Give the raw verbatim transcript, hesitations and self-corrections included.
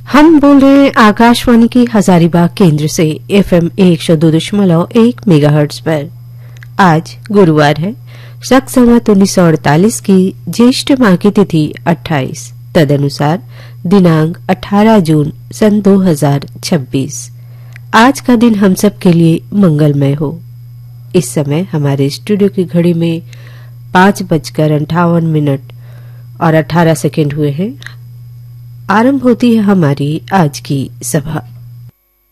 हम बोल रहे हैं आकाशवाणी की हजारीबाग केंद्र से एफएम एक सौ दो दशमलव एक मेगाहर्ट्ज पर। आज गुरुवार है, शक संवत उन्नीस सौ अड़तालीस की ज्येष्ठ माह की तिथि अट्ठाईस, तदनुसार दिनांक अठारह जून सन दो हजार छब्बीस। आज का दिन हम सब के लिए मंगलमय हो। इस समय हमारे स्टूडियो की घड़ी में पांच बजकर अंठावन मिनट और अठारह सेकेंड हुए हैं। आरंभ होती है हमारी आज की सभा।